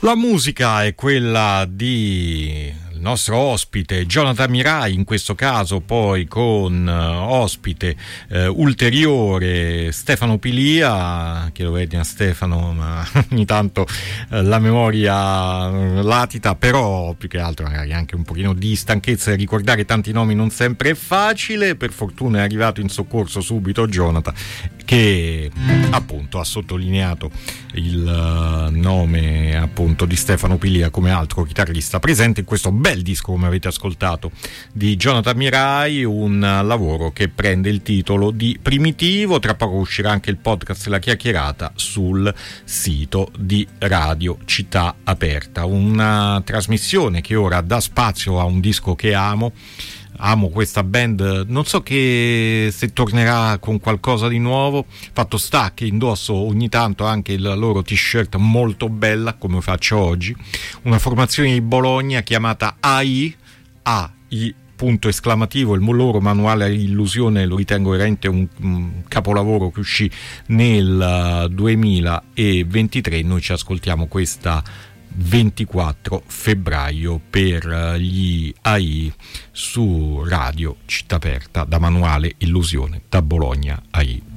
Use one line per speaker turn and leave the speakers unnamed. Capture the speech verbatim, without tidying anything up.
La musica è quella di il nostro ospite Jonathan Mirai, in questo caso poi con uh, ospite uh, ulteriore Stefano Pilia. Chiedo vedi a Stefano, ma ogni tanto uh, la memoria latita, però più che altro magari anche un pochino di stanchezza e ricordare tanti nomi non sempre è facile. Per fortuna è arrivato in soccorso subito Jonathan, che appunto ha sottolineato il uh, nome appunto di Stefano Pilia come altro chitarrista presente in questo bel disco, come avete ascoltato, di Jonathan Mirai, un uh, lavoro che prende il titolo di Primitivo. Tra poco uscirà anche il podcast La Chiacchierata sul sito di Radio Città Aperta, una trasmissione che ora dà spazio a un disco che amo. Amo questa band, non so che se tornerà con qualcosa di nuovo. Fatto sta che indosso ogni tanto anche il loro t-shirt molto bella, come faccio oggi. Una formazione di Bologna chiamata A I, A I punto esclamativo. Il loro manuale Illusione lo ritengo veramente un, un capolavoro che uscì nel duemilaventitré. Noi ci ascoltiamo questa ventiquattro febbraio per gli A I su Radio Città Aperta, da manuale Illusione, da Bologna A I.